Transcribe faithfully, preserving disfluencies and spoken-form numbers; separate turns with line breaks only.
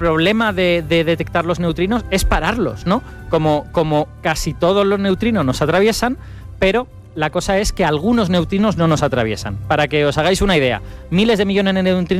problema de, de detectar los neutrinos es pararlos, ¿no? Como, como casi todos los neutrinos nos atraviesan, pero la cosa es que algunos neutrinos no nos atraviesan. Para que os hagáis una idea, miles de millones de neutrinos